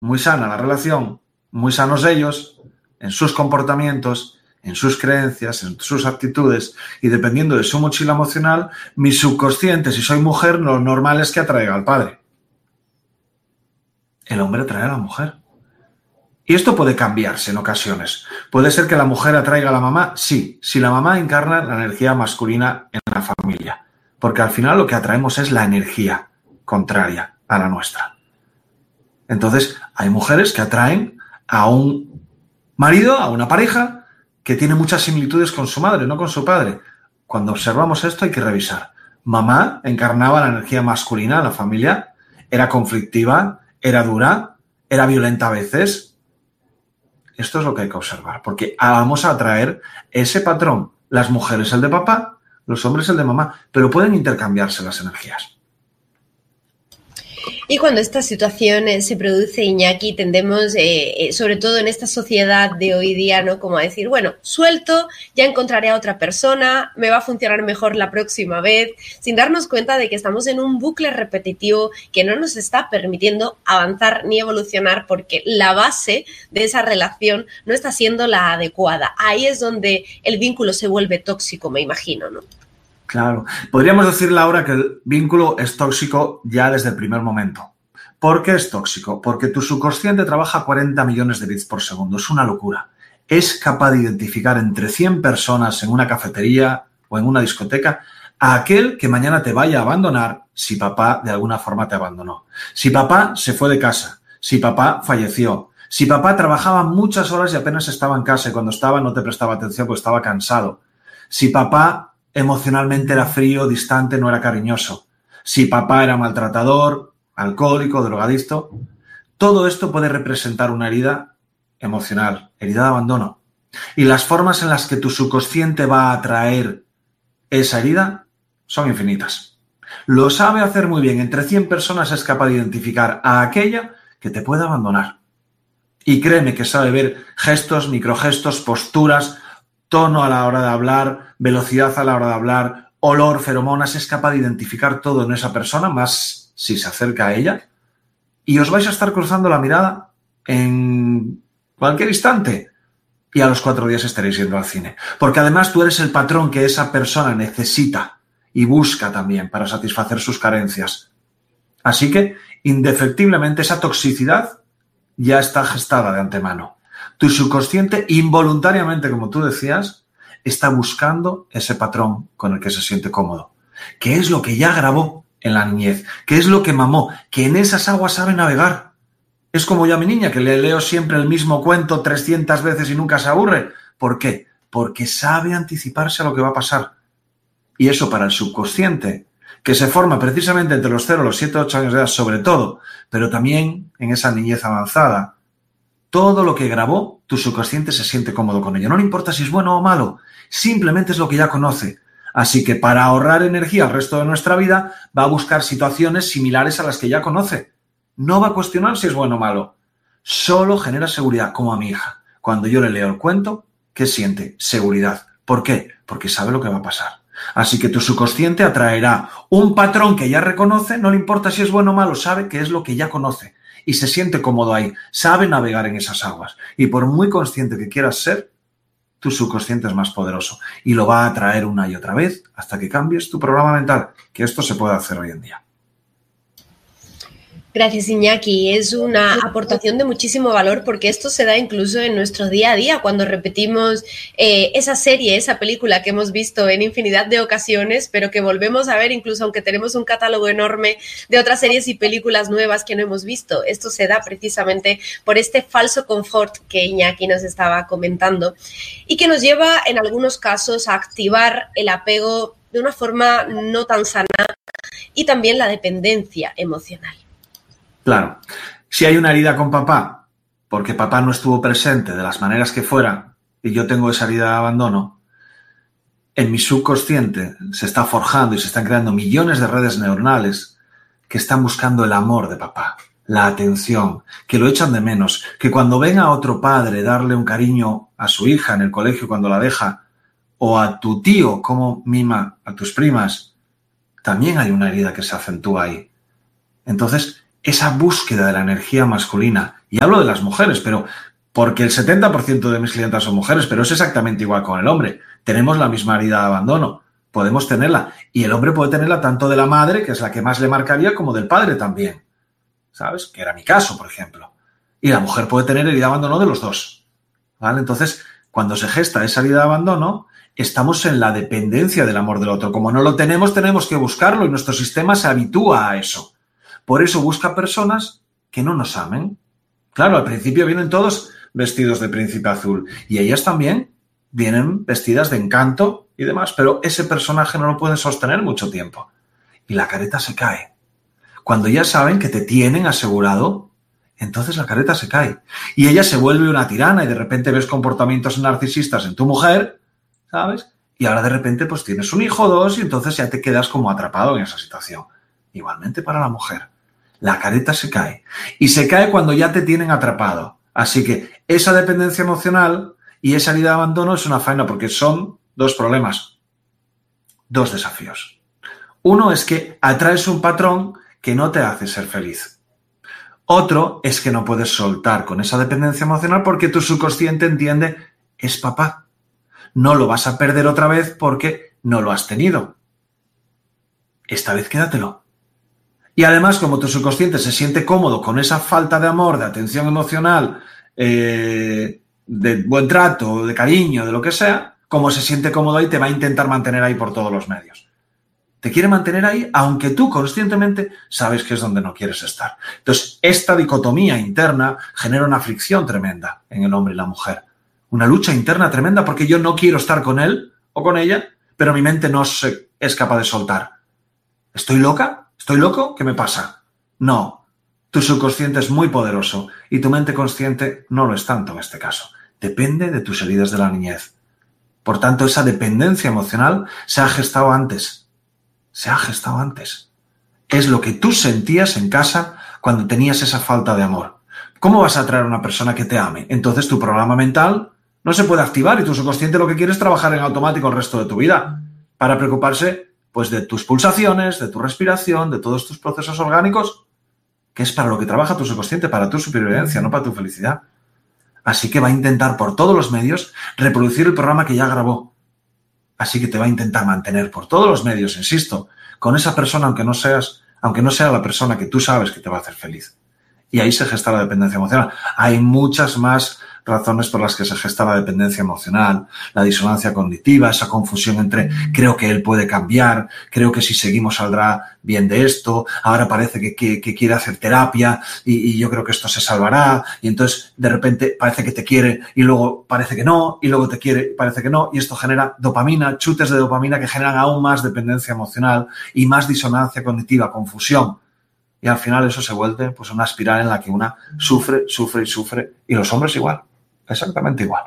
muy sana la relación, muy sanos ellos, en sus comportamientos, en sus creencias, en sus actitudes, y dependiendo de su mochila emocional, mi subconsciente, si soy mujer, lo normal es que atraiga al padre. El hombre atrae a la mujer. Y esto puede cambiarse en ocasiones. ¿Puede ser que la mujer atraiga a la mamá? Sí, si la mamá encarna la energía masculina en la familia. Porque al final lo que atraemos es la energía contraria a la nuestra. Entonces, hay mujeres que atraen a un marido, a una pareja, que tiene muchas similitudes con su madre, no con su padre. Cuando observamos esto hay que revisar. Mamá encarnaba la energía masculina en la familia, era conflictiva, era dura, era violenta a veces. Esto es lo que hay que observar, porque vamos a atraer ese patrón. Las mujeres el de papá, los hombres el de mamá, pero pueden intercambiarse las energías. Y cuando esta situación se produce, Iñaki, tendemos, sobre todo en esta sociedad de hoy día, ¿no? Como a decir, bueno, suelto, ya encontraré a otra persona, me va a funcionar mejor la próxima vez, sin darnos cuenta de que estamos en un bucle repetitivo que no nos está permitiendo avanzar ni evolucionar porque la base de esa relación no está siendo la adecuada. Ahí es donde el vínculo se vuelve tóxico, me imagino, ¿no? Claro. Podríamos decirle ahora que el vínculo es tóxico ya desde el primer momento. ¿Por qué es tóxico? Porque tu subconsciente trabaja a 40 millones de bits por segundo. Es una locura. Es capaz de identificar entre 100 personas en una cafetería o en una discoteca a aquel que mañana te vaya a abandonar si papá de alguna forma te abandonó. Si papá se fue de casa. Si papá falleció. Si papá trabajaba muchas horas y apenas estaba en casa y cuando estaba no te prestaba atención porque estaba cansado. Si papá emocionalmente era frío, distante, no era cariñoso. Si papá era maltratador, alcohólico, drogadicto, todo esto puede representar una herida emocional, herida de abandono. Y las formas en las que tu subconsciente va a atraer esa herida son infinitas. Lo sabe hacer muy bien. Entre 100 personas es capaz de identificar a aquella que te puede abandonar. Y créeme que sabe ver gestos, microgestos, posturas, tono a la hora de hablar, velocidad a la hora de hablar, olor, feromonas, es capaz de identificar todo en esa persona, más si se acerca a ella, y os vais a estar cruzando la mirada en cualquier instante y a los 4 días estaréis yendo al cine. Porque además tú eres el patrón que esa persona necesita y busca también para satisfacer sus carencias. Así que, indefectiblemente, esa toxicidad ya está gestada de antemano. Tu subconsciente, involuntariamente, como tú decías, está buscando ese patrón con el que se siente cómodo. ¿Qué es lo que ya grabó en la niñez? ¿Qué es lo que mamó? Que en esas aguas sabe navegar. Es como yo a mi niña, que le leo siempre el mismo cuento 300 veces y nunca se aburre. ¿Por qué? Porque sabe anticiparse a lo que va a pasar. Y eso para el subconsciente, que se forma precisamente entre los 0 y los 7, 8 años de edad, sobre todo, pero también en esa niñez avanzada, todo lo que grabó, tu subconsciente se siente cómodo con ello. No le importa si es bueno o malo, simplemente es lo que ya conoce. Así que para ahorrar energía el resto de nuestra vida, va a buscar situaciones similares a las que ya conoce. No va a cuestionar si es bueno o malo. Solo genera seguridad, como a mi hija. Cuando yo le leo el cuento, ¿qué siente? Seguridad. ¿Por qué? Porque sabe lo que va a pasar. Así que tu subconsciente atraerá un patrón que ya reconoce, no le importa si es bueno o malo, sabe que es lo que ya conoce. Y se siente cómodo ahí, sabe navegar en esas aguas. Y por muy consciente que quieras ser, tu subconsciente es más poderoso. Y lo va a atraer una y otra vez hasta que cambies tu programa mental, que esto se puede hacer hoy en día. Gracias, Iñaki. Es una aportación de muchísimo valor porque esto se da incluso en nuestro día a día, cuando repetimos esa serie, esa película que hemos visto en infinidad de ocasiones, pero que volvemos a ver incluso aunque tenemos un catálogo enorme de otras series y películas nuevas que no hemos visto. Esto se da precisamente por este falso confort que Iñaki nos estaba comentando y que nos lleva en algunos casos a activar el apego de una forma no tan sana y también la dependencia emocional. Claro, si hay una herida con papá, porque papá no estuvo presente de las maneras que fuera, y yo tengo esa herida de abandono, en mi subconsciente se está forjando y se están creando millones de redes neuronales que están buscando el amor de papá, la atención, que lo echan de menos, que cuando ven a otro padre darle un cariño a su hija en el colegio cuando la deja, o a tu tío como mima a tus primas, también hay una herida que se acentúa ahí. Entonces, esa búsqueda de la energía masculina. Y hablo de las mujeres, pero porque el 70% de mis clientas son mujeres, pero es exactamente igual con el hombre. Tenemos la misma herida de abandono. Podemos tenerla. Y el hombre puede tenerla tanto de la madre, que es la que más le marcaría, como del padre también. ¿Sabes? Que era mi caso, por ejemplo. Y la mujer puede tener herida de abandono de los dos. ¿Vale? Entonces, cuando se gesta esa herida de abandono, estamos en la dependencia del amor del otro. Como no lo tenemos, tenemos que buscarlo y nuestro sistema se habitúa a eso. Por eso busca personas que no nos amen. Claro, al principio vienen todos vestidos de príncipe azul y ellas también vienen vestidas de encanto y demás, pero ese personaje no lo puede sostener mucho tiempo y la careta se cae. Cuando ya saben que te tienen asegurado, entonces la careta se cae y ella se vuelve una tirana y de repente ves comportamientos narcisistas en tu mujer, ¿sabes? Y ahora de repente pues tienes un hijo o dos y entonces ya te quedas como atrapado en esa situación. Igualmente para la mujer. La careta se cae. Y se cae cuando ya te tienen atrapado. Así que esa dependencia emocional y esa herida de abandono es una faena porque son dos problemas, dos desafíos. Uno es que atraes un patrón que no te hace ser feliz. Otro es que no puedes soltar con esa dependencia emocional porque tu subconsciente entiende, es papá. No lo vas a perder otra vez porque no lo has tenido. Esta vez quédatelo. Y además, como tu subconsciente se siente cómodo con esa falta de amor, de atención emocional, de buen trato, de cariño, de lo que sea, como se siente cómodo ahí, te va a intentar mantener ahí por todos los medios. Te quiere mantener ahí, aunque tú conscientemente sabes que es donde no quieres estar. Entonces, esta dicotomía interna genera una fricción tremenda en el hombre y la mujer. Una lucha interna tremenda porque yo no quiero estar con él o con ella, pero mi mente no es capaz de soltar. ¿Estoy loca? ¿Estoy loco? ¿Qué me pasa? No. Tu subconsciente es muy poderoso y tu mente consciente no lo es tanto en este caso. Depende de tus heridas de la niñez. Por tanto, esa dependencia emocional se ha gestado antes. Se ha gestado antes. Es lo que tú sentías en casa cuando tenías esa falta de amor. ¿Cómo vas a atraer a una persona que te ame? Entonces tu programa mental no se puede activar y tu subconsciente lo que quiere es trabajar en automático el resto de tu vida para preocuparse pues de tus pulsaciones, de tu respiración, de todos tus procesos orgánicos, que es para lo que trabaja tu subconsciente, para tu supervivencia, no para tu felicidad. Así que va a intentar por todos los medios reproducir el programa que ya grabó. Así que te va a intentar mantener por todos los medios, insisto, con esa persona, aunque no sea la persona que tú sabes que te va a hacer feliz. Y ahí se gesta la dependencia emocional. Hay muchas más razones por las que se gesta la dependencia emocional, la disonancia cognitiva, esa confusión entre creo que él puede cambiar, creo que si seguimos saldrá bien de esto, ahora parece que quiere hacer terapia y yo creo que esto se salvará y entonces de repente parece que te quiere y luego parece que no y luego te quiere y parece que no y esto genera dopamina, chutes de dopamina que generan aún más dependencia emocional y más disonancia cognitiva, confusión. Y al final eso se vuelve pues una espiral en la que una sufre y los hombres igual. Exactamente igual.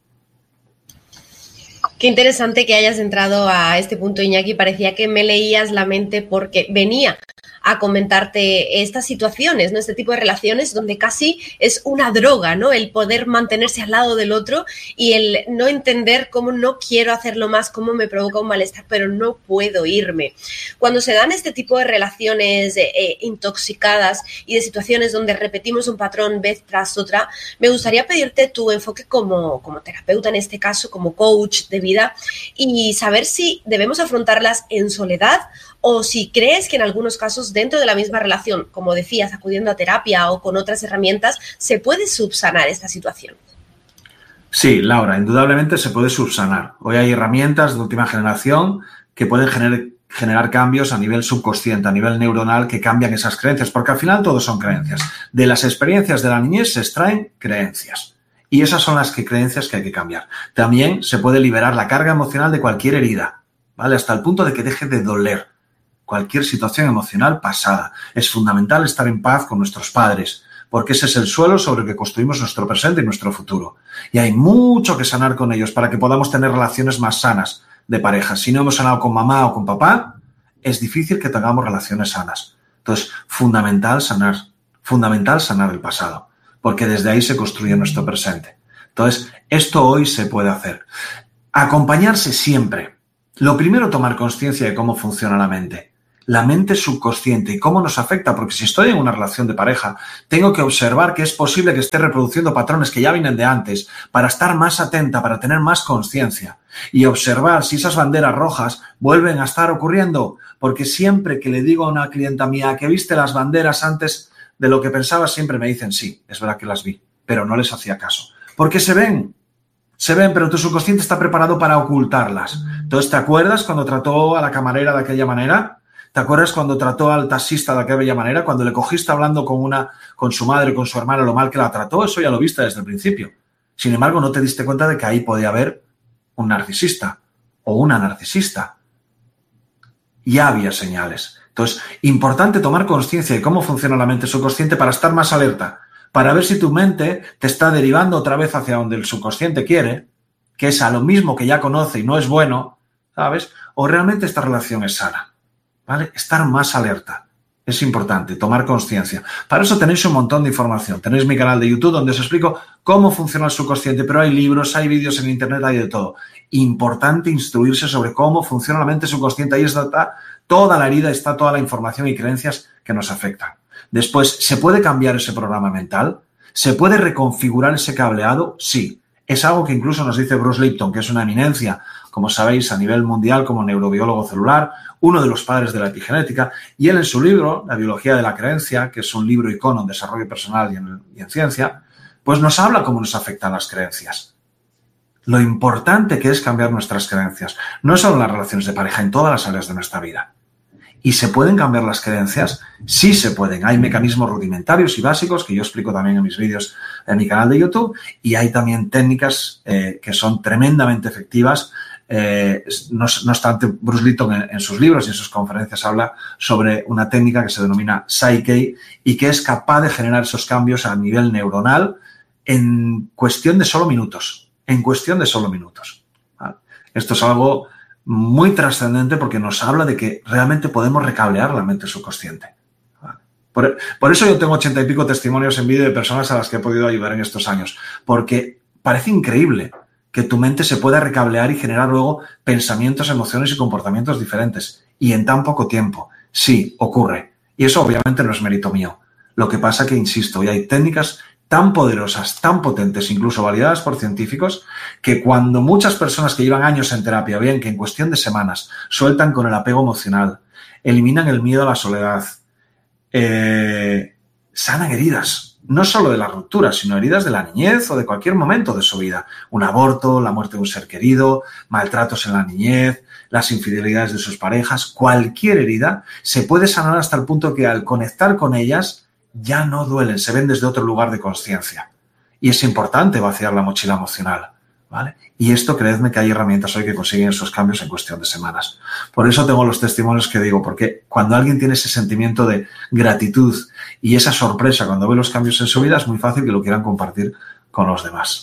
Qué interesante que hayas entrado a este punto, Iñaki. Parecía que me leías la mente porque venía a comentarte estas situaciones, ¿no? Este tipo de relaciones donde casi es una droga, ¿no? El poder mantenerse al lado del otro y el no entender cómo no quiero hacerlo más, cómo me provoca un malestar, pero no puedo irme. Cuando se dan este tipo de relaciones intoxicadas y de situaciones donde repetimos un patrón vez tras otra, me gustaría pedirte tu enfoque como terapeuta, en este caso, como coach de vida, y saber si debemos afrontarlas en soledad o si crees que en algunos casos dentro de la misma relación, como decías, acudiendo a terapia o con otras herramientas, se puede subsanar esta situación. Sí, Laura, indudablemente se puede subsanar. Hoy hay herramientas de última generación que pueden generar cambios a nivel subconsciente, a nivel neuronal, que cambian esas creencias, porque al final todo son creencias. De las experiencias de la niñez se extraen creencias. Y esas son las creencias que hay que cambiar. También se puede liberar la carga emocional de cualquier herida, ¿vale? Hasta el punto de que deje de doler cualquier situación emocional pasada. Es fundamental estar en paz con nuestros padres, porque ese es el suelo sobre el que construimos nuestro presente y nuestro futuro. Y hay mucho que sanar con ellos para que podamos tener relaciones más sanas de pareja. Si no hemos sanado con mamá o con papá, es difícil que tengamos relaciones sanas. Entonces, fundamental sanar el pasado, porque desde ahí se construye nuestro presente. Entonces, esto hoy se puede hacer. Acompañarse siempre. Lo primero, tomar conciencia de cómo funciona la mente. la mente subconsciente y cómo nos afecta, porque si estoy en una relación de pareja, tengo que observar que es posible que esté reproduciendo patrones que ya vienen de antes para estar más atenta, para tener más conciencia y observar si esas banderas rojas vuelven a estar ocurriendo, porque siempre que le digo a una clienta mía que viste las banderas antes de lo que pensaba, siempre me dicen sí, es verdad que las vi, pero no les hacía caso, porque se ven, pero tu subconsciente está preparado para ocultarlas. Entonces, ¿te acuerdas cuando trató a la camarera de aquella manera? ¿Te acuerdas cuando trató al taxista de aquella manera? Cuando le cogiste hablando con su madre, con su hermana, lo mal que la trató, eso ya lo viste desde el principio. Sin embargo, no te diste cuenta de que ahí podía haber un narcisista o una narcisista. Ya había señales. Entonces, importante tomar conciencia de cómo funciona la mente subconsciente para estar más alerta, para ver si tu mente te está derivando otra vez hacia donde el subconsciente quiere, que es a lo mismo que ya conoce y no es bueno, ¿sabes? O realmente esta relación es sana. ¿Vale? Estar más alerta. Es importante, tomar conciencia. Para eso tenéis un montón de información. Tenéis mi canal de YouTube donde os explico cómo funciona el subconsciente, pero hay libros, hay vídeos en internet, hay de todo. Importante instruirse sobre cómo funciona la mente subconsciente. Ahí está toda la herida, está toda la información y creencias que nos afectan. Después, ¿se puede cambiar ese programa mental? ¿Se puede reconfigurar ese cableado? Sí. Es algo que incluso nos dice Bruce Lipton, que es una eminencia, como sabéis, a nivel mundial como neurobiólogo celular, uno de los padres de la epigenética, y él en su libro, La biología de la creencia, que es un libro icono en desarrollo personal y en ciencia, pues nos habla cómo nos afectan las creencias. Lo importante que es cambiar nuestras creencias, no solo en las relaciones de pareja, en todas las áreas de nuestra vida. ¿Y se pueden cambiar las creencias? Sí se pueden. Hay mecanismos rudimentarios y básicos que yo explico también en mis vídeos en mi canal de YouTube, y hay también técnicas que son tremendamente efectivas. No obstante, Bruce Lipton en sus libros y en sus conferencias habla sobre una técnica que se denomina Psyche y que es capaz de generar esos cambios a nivel neuronal en cuestión de solo minutos. ¿Vale? Esto es algo muy trascendente porque nos habla de que realmente podemos recablear la mente subconsciente. ¿Vale? Por eso yo tengo 80 y pico testimonios en vídeo de personas a las que he podido ayudar en estos años, porque parece increíble que tu mente se pueda recablear y generar luego pensamientos, emociones y comportamientos diferentes. Y en tan poco tiempo. Sí, ocurre. Y eso obviamente no es mérito mío. Lo que pasa que, insisto, y hay técnicas tan poderosas, tan potentes, incluso validadas por científicos, que cuando muchas personas que llevan años en terapia ven que en cuestión de semanas sueltan con el apego emocional, eliminan el miedo a la soledad, sanan heridas, no solo de la ruptura, sino heridas de la niñez o de cualquier momento de su vida. Un aborto, la muerte de un ser querido, maltratos en la niñez, las infidelidades de sus parejas, cualquier herida se puede sanar hasta el punto que al conectar con ellas ya no duelen, se ven desde otro lugar de conciencia. Y es importante vaciar la mochila emocional, ¿vale? Y esto, creedme que hay herramientas hoy que consiguen esos cambios en cuestión de semanas. Por eso tengo los testimonios que digo, porque cuando alguien tiene ese sentimiento de gratitud y esa sorpresa cuando ve los cambios en su vida, es muy fácil que lo quieran compartir con los demás.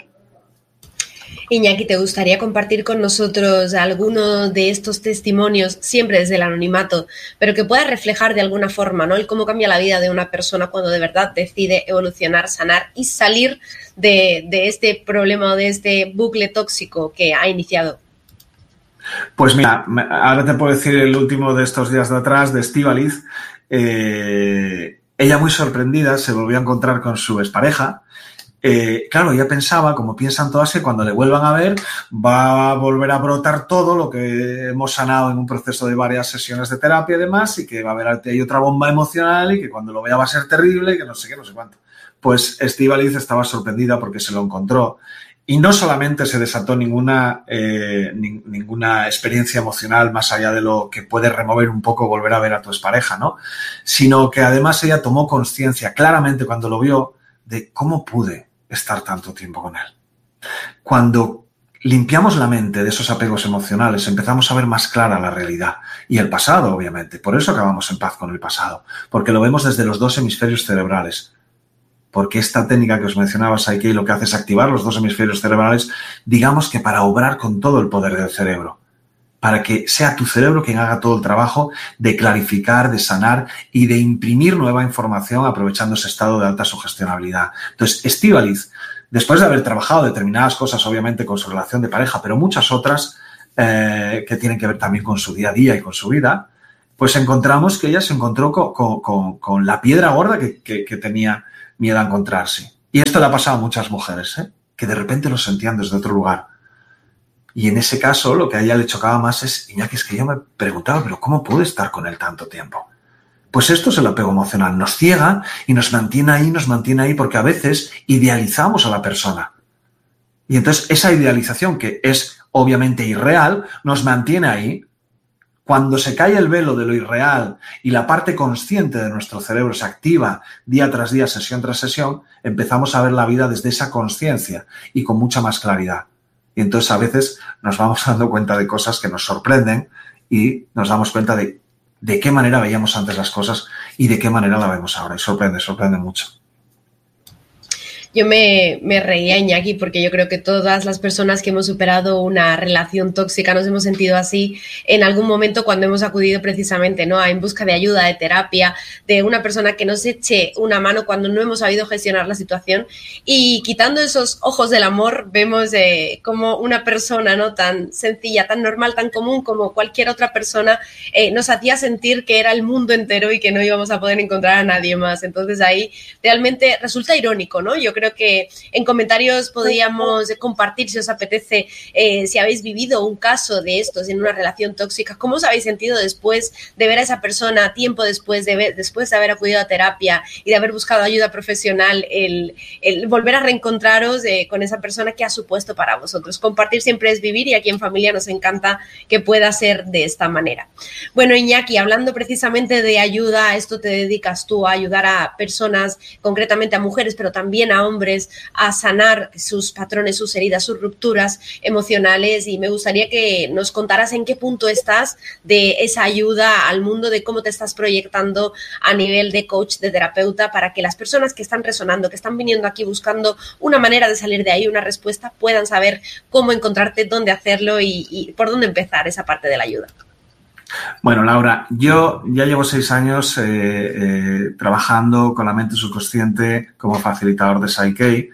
Iñaki, ¿te gustaría compartir con nosotros alguno de estos testimonios, siempre desde el anonimato, pero que pueda reflejar de alguna forma, ¿no?, el cómo cambia la vida de una persona cuando de verdad decide evolucionar, sanar y salir de este problema o de este bucle tóxico que ha iniciado? Pues mira, ahora te puedo decir el último de estos días de atrás, de Estíbaliz. Ella, muy sorprendida, se volvió a encontrar con su expareja. Claro, ella pensaba, como piensan todas, que cuando le vuelvan a ver va a volver a brotar todo lo que hemos sanado en un proceso de varias sesiones de terapia y demás, y que va a haber ahí otra bomba emocional y que cuando lo vea va a ser terrible y que no sé qué, no sé cuánto. Pues Estíbaliz estaba sorprendida porque se lo encontró y no solamente se desató ninguna experiencia emocional más allá de lo que puede remover un poco volver a ver a tu expareja, ¿no?, sino que además ella tomó conciencia claramente cuando lo vio de cómo pude estar tanto tiempo con él. Cuando limpiamos la mente de esos apegos emocionales, empezamos a ver más clara la realidad y el pasado, obviamente. Por eso acabamos en paz con el pasado, porque lo vemos desde los dos hemisferios cerebrales. Porque esta técnica que os mencionaba, Psyche, lo que hace es activar los dos hemisferios cerebrales, digamos que para obrar con todo el poder del cerebro, para que sea tu cerebro quien haga todo el trabajo de clarificar, de sanar y de imprimir nueva información aprovechando ese estado de alta sugestionabilidad. Entonces, Estíbaliz, después de haber trabajado determinadas cosas, obviamente, con su relación de pareja, pero muchas otras que tienen que ver también con su día a día y con su vida, pues encontramos que ella se encontró con la piedra gorda que tenía miedo a encontrarse. Y esto le ha pasado a muchas mujeres, que de repente lo sentían desde otro lugar. Y en ese caso, lo que a ella le chocaba más es, Iñaki, es que yo me preguntaba, pero ¿cómo pude estar con él tanto tiempo? Pues esto es el apego emocional. Nos ciega y nos mantiene ahí, porque a veces idealizamos a la persona. Y entonces esa idealización, que es obviamente irreal, nos mantiene ahí. Cuando se cae el velo de lo irreal y la parte consciente de nuestro cerebro se activa día tras día, sesión tras sesión, empezamos a ver la vida desde esa consciencia y con mucha más claridad. Y entonces a veces nos vamos dando cuenta de cosas que nos sorprenden y nos damos cuenta de qué manera veíamos antes las cosas y de qué manera la vemos ahora. Y sorprende mucho. Yo me reía, Iñaki, porque yo creo que todas las personas que hemos superado una relación tóxica nos hemos sentido así en algún momento cuando hemos acudido precisamente, ¿no?, en busca de ayuda, de terapia, de una persona que nos eche una mano cuando no hemos sabido gestionar la situación. Y quitando esos ojos del amor, vemos como una persona, ¿no?, tan sencilla, tan normal, tan común como cualquier otra persona, nos hacía sentir que era el mundo entero y que no íbamos a poder encontrar a nadie más. Entonces ahí realmente resulta irónico, ¿no? Yo creo que en comentarios podríamos compartir, si os apetece, si habéis vivido un caso de estos en una relación tóxica, cómo os habéis sentido después de ver a esa persona, tiempo después después de haber acudido a terapia y de haber buscado ayuda profesional, el volver a reencontraros con esa persona. ¿Qué ha supuesto para vosotros? Compartir siempre es vivir, y aquí en Familia nos encanta que pueda ser de esta manera. Bueno, Iñaki, hablando precisamente de ayuda, a esto te dedicas tú, a ayudar a personas, concretamente a mujeres, pero también a hombres, a sanar sus patrones, sus heridas, sus rupturas emocionales, y me gustaría que nos contaras en qué punto estás de esa ayuda al mundo, de cómo te estás proyectando a nivel de coach, de terapeuta, para que las personas que están resonando, que están viniendo aquí buscando una manera de salir de ahí, una respuesta, puedan saber cómo encontrarte, dónde hacerlo y por dónde empezar esa parte de la ayuda. Bueno, Laura, yo ya llevo 6 años trabajando con la mente subconsciente como facilitador de Psyche.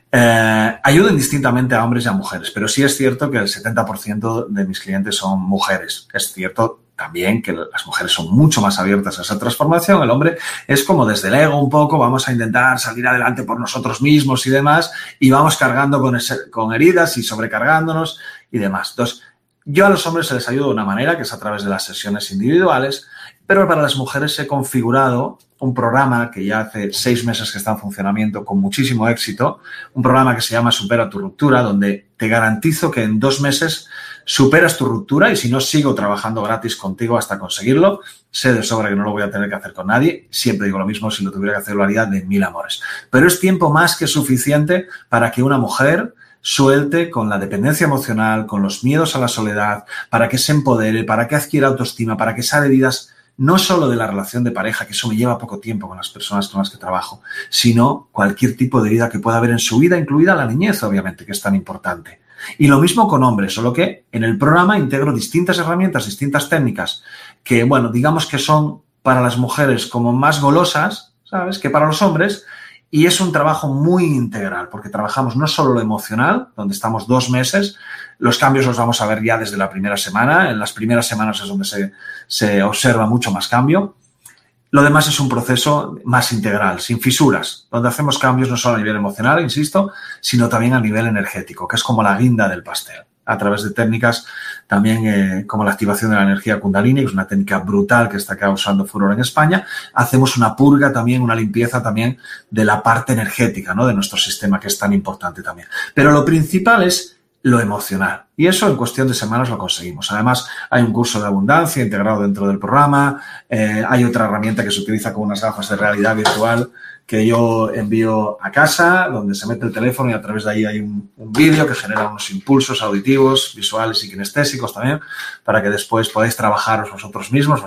Ayudo indistintamente a hombres y a mujeres, pero sí es cierto que el 70% de mis clientes son mujeres. Es cierto también que las mujeres son mucho más abiertas a esa transformación. El hombre es como desde el ego un poco, vamos a intentar salir adelante por nosotros mismos y demás, y vamos cargando con heridas y sobrecargándonos y demás. Entonces, yo a los hombres se les ayudo de una manera, que es a través de las sesiones individuales, pero para las mujeres he configurado un programa que ya hace 6 meses que está en funcionamiento con muchísimo éxito, un programa que se llama Supera tu ruptura, donde te garantizo que en 2 meses superas tu ruptura, y si no, sigo trabajando gratis contigo hasta conseguirlo. Sé de sobra que no lo voy a tener que hacer con nadie, siempre digo lo mismo, si lo tuviera que hacer lo haría de 1000 amores. Pero es tiempo más que suficiente para que una mujer suelte con la dependencia emocional, con los miedos a la soledad, para que se empodere, para que adquiera autoestima, para que sane heridas no solo de la relación de pareja, que eso me lleva poco tiempo con las personas con las que trabajo, sino cualquier tipo de herida que pueda haber en su vida, incluida la niñez, obviamente, que es tan importante. Y lo mismo con hombres, solo que en el programa integro distintas herramientas, distintas técnicas que, bueno, digamos que son para las mujeres como más golosas, ¿sabes?, que para los hombres. Y es un trabajo muy integral, porque trabajamos no solo lo emocional, donde estamos 2 meses, los cambios los vamos a ver ya desde la primera semana. En las primeras semanas es donde se observa mucho más cambio. Lo demás es un proceso más integral, sin fisuras, donde hacemos cambios no solo a nivel emocional, insisto, sino también a nivel energético, que es como la guinda del pastel, a través de técnicas también como la activación de la energía Kundalini, que es una técnica brutal que está causando furor en España. Hacemos una purga también, una limpieza también de la parte energética, ¿no?, de nuestro sistema, que es tan importante también. Pero lo principal es lo emocional, y eso en cuestión de semanas lo conseguimos. Además, hay un curso de abundancia integrado dentro del programa, hay otra herramienta que se utiliza con unas gafas de realidad virtual que yo envío a casa, donde se mete el teléfono y a través de ahí hay un vídeo que genera unos impulsos auditivos, visuales y kinestésicos también, para que después podáis trabajaros vosotras mismas,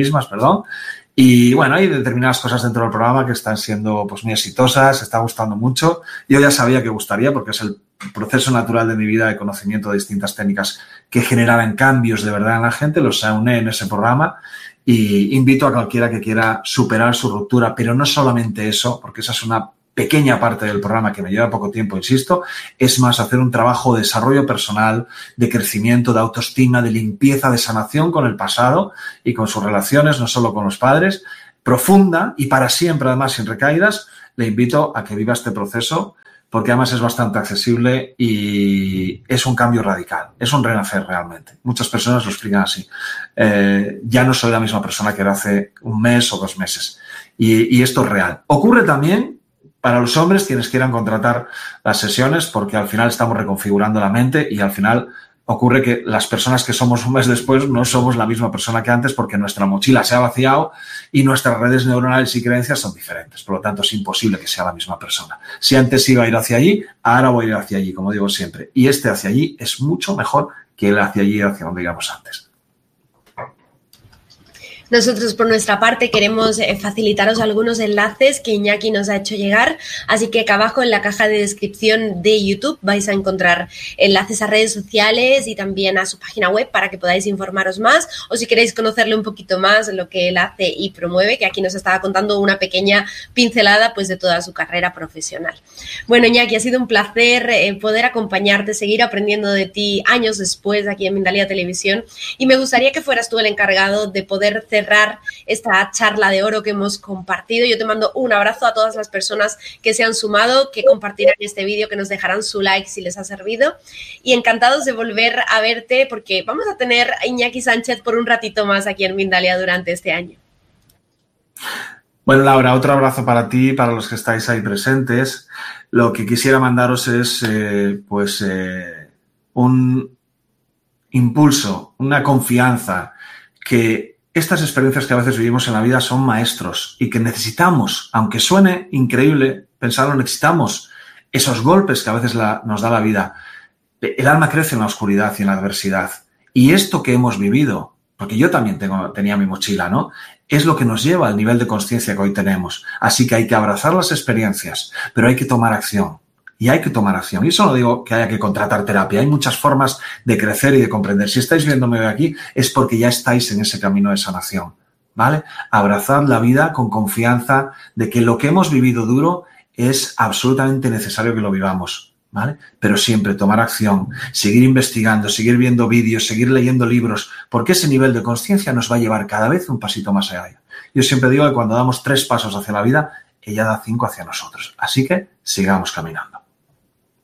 Y bueno, hay determinadas cosas dentro del programa que están siendo pues muy exitosas, está gustando mucho. Yo ya sabía que gustaría, porque es el proceso natural de mi vida de conocimiento de distintas técnicas que generaran cambios de verdad en la gente. Los auné en ese programa. Y invito a cualquiera que quiera superar su ruptura, pero no solamente eso, porque esa es una pequeña parte del programa que me lleva poco tiempo, insisto, es más hacer un trabajo de desarrollo personal, de crecimiento, de autoestima, de limpieza, de sanación con el pasado y con sus relaciones, no solo con los padres, profunda y para siempre, además, sin recaídas. Le invito a que viva este proceso porque además es bastante accesible y es un cambio radical, es un renacer realmente. Muchas personas lo explican así. Ya no soy la misma persona que era hace un mes o 2 meses y esto es real. Ocurre también para los hombres quienes quieran contratar las sesiones porque al final estamos reconfigurando la mente y al final ocurre que las personas que somos un mes después no somos la misma persona que antes porque nuestra mochila se ha vaciado y nuestras redes neuronales y creencias son diferentes. Por lo tanto, es imposible que sea la misma persona. Si antes iba a ir hacia allí, ahora voy a ir hacia allí, como digo siempre. Y este hacia allí es mucho mejor que el hacia allí, hacia donde íbamos antes. Nosotros, por nuestra parte, queremos facilitaros algunos enlaces que Iñaki nos ha hecho llegar, así que acá abajo en la caja de descripción de YouTube vais a encontrar enlaces a redes sociales y también a su página web para que podáis informaros más, o si queréis conocerle un poquito más lo que él hace y promueve, que aquí nos estaba contando una pequeña pincelada pues de toda su carrera profesional. Bueno, Iñaki, ha sido un placer poder acompañarte, seguir aprendiendo de ti años después aquí en Mindalia Televisión, y me gustaría que fueras tú el encargado de poder cerrar esta charla de oro que hemos compartido. Yo te mando un abrazo a todas las personas que se han sumado, que compartirán este vídeo, que nos dejarán su like si les ha servido, y encantados de volver a verte porque vamos a tener a Iñaki Sánchez por un ratito más aquí en Mindalia durante este año. Bueno, Laura, otro abrazo para ti, para los que estáis ahí presentes. Lo que quisiera mandaros es un impulso, una confianza que estas experiencias que a veces vivimos en la vida son maestros y que necesitamos, aunque suene increíble pensarlo, necesitamos esos golpes que a veces nos da la vida. El alma crece en la oscuridad y en la adversidad. Y esto que hemos vivido, porque yo también tenía mi mochila, ¿no? Es lo que nos lleva al nivel de conciencia que hoy tenemos. Así que hay que abrazar las experiencias, pero hay que tomar acción. Y hay que tomar acción. Y eso no digo que haya que contratar terapia. Hay muchas formas de crecer y de comprender. Si estáis viéndome hoy aquí es porque ya estáis en ese camino de sanación, ¿vale? Abrazad la vida con confianza de que lo que hemos vivido duro es absolutamente necesario que lo vivamos, ¿vale? Pero siempre tomar acción, seguir investigando, seguir viendo vídeos, seguir leyendo libros, porque ese nivel de conciencia nos va a llevar cada vez un pasito más allá. Yo siempre digo que cuando damos 3 pasos hacia la vida, ella da 5 hacia nosotros. Así que sigamos caminando.